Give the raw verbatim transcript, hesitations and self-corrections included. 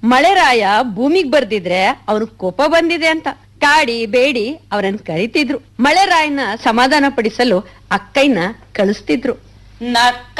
ಮಳೆರಾಯ ಭೂಮಿಗ್ ಬರ್ದಿದ್ರೆ ಅವನು ಕೋಪ ಬಂದಿದೆ ಅಂತ ಕಾಡಿ ಬೇಡಿ ಅವರನ್ನ ಕರಿತಿದ್ರು. ಮಳೆರಾಯನ ಸಮಾಧಾನ ಪಡಿಸಲು ಅಕ್ಕಯ್ಯನ ಕಳಿಸ್ತಿದ್ರು.